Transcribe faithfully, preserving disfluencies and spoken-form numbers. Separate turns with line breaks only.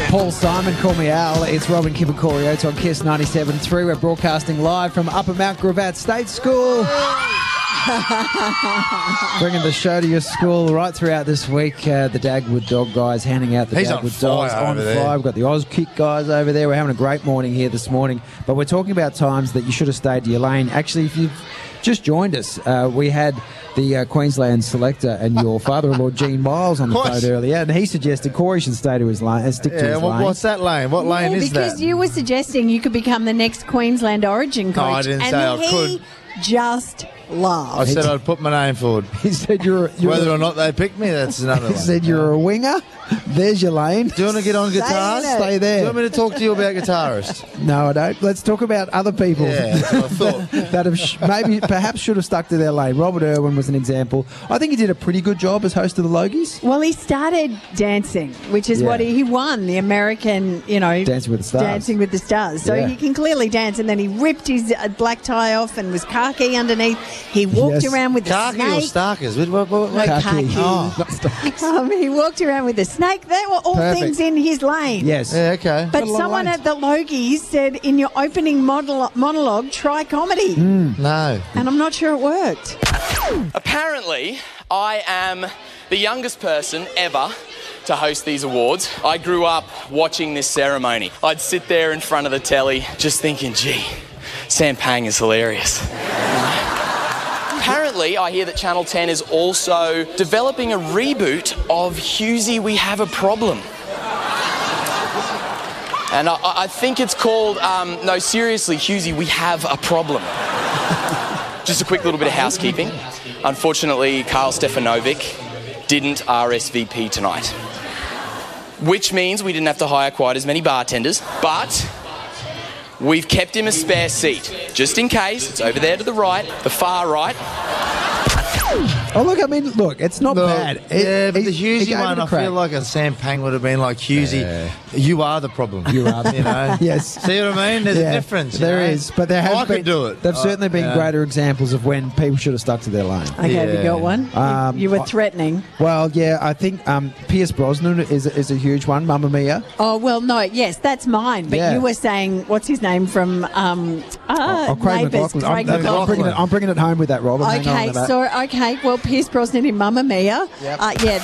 Paul Simon, Call Me Al. It's Robin Kibakorio. It's on Kiss ninety-seven point three. We're broadcasting live from Upper Mount Gravatt State School. Bringing the show to your school right throughout this week. Uh, the Dagwood Dog guys handing out the
He's
Dagwood
on fire
Dogs on
over there.
fire. We've got the Oz Kick guys over there. We're having a great morning here this morning. But we're talking about times that you should have stayed to your lane. Actually, if you've just joined us, uh, we had the uh, Queensland selector and your father-in-law Gene Miles on the
What?
phone earlier, and he suggested Corey should stay to his lane, uh, stick to
Yeah,
his
what,
lane.
what's that lane? What lane
Yeah,
is
because
that?
you were suggesting you could become the next Queensland Origin coach.
No, I didn't
and
say I
he
could.
just laughed.
I said I'd put my name forward.
He said you're, you're
Whether or not they pick me, that's another
he
one.
said you're a winger. There's your lane.
Do you want to get on guitars?
in it.
Stay
Do
there.
you want me to talk to you about guitarists?
No, I don't. Let's talk about other people
Yeah, that's what I thought.
that have sh- maybe perhaps should have stuck to their lane. Robert Irwin was an example. I think he did a pretty good job as host of the Logies.
Well, he started dancing, which is
Yeah.
what he, he won the American, you know,
Dancing with the Stars.
Dancing with the Stars. So
Yeah.
he can clearly dance. And then he ripped his uh, black tie off and was khaki underneath. He walked
Yes.
around with the
Khaki or
snake.
Starkers? What, what, what,
No,
what?
khaki.
Oh.
Not Stars.
Um, he walked around with the snake. They were all
Perfect.
things in his lane.
Yes.
Yeah, okay.
But
Got a lot of
someone
lanes.
at the Logies said, in your opening model- monologue, try comedy.
No.
And I'm not sure it worked.
Apparently, I am the youngest person ever to host these awards. I grew up watching this ceremony. I'd sit there in front of the telly just thinking, gee, Sam Pang is hilarious. Apparently, I hear that Channel ten is also developing a reboot of Hughesy, We Have a Problem. And I, I think it's called, um, no, seriously, Hughesy, We Have a Problem. Just a quick little bit of housekeeping. Unfortunately, Carl Stefanovic didn't R S V P tonight. Which means we didn't have to hire quite as many bartenders, but we've kept him a spare seat. Just in case, it's over there to the right, the far right.
Oh, look, I mean, look, it's not
Look,
bad. It-
yeah, but
he-
the
he
Hughesy
gave it
one,
a
I
crack.
feel like a Sam Pang would have been like, Hughesy, you are the problem.
You are the-
You know?
Yes.
See what I mean? There's
Yeah,
a difference. you
There
know?
is, but there has
I
been.
could do it.
There've
I-
certainly been
yeah.
greater examples of when people should have stuck to their lane.
Okay, have you
Yeah.
got one? You-
Um,
you were
I-
threatening.
Well, yeah, I think um, Pierce Brosnan is is a huge one. Mamma Mia.
Oh, well, no, yes, that's mine. But
Yeah.
you were saying, what's his name from um, uh,
Oh, Craig
Neighbours?
McLaughlin.
Craig
I'm, I'm,
McLaughlin.
bringing it, I'm bringing it home with that, Robert. Hang on
Okay,
to that.
so, okay, well, Pierce Brosnan in Mamma Mia.
Yep.
Uh, yeah,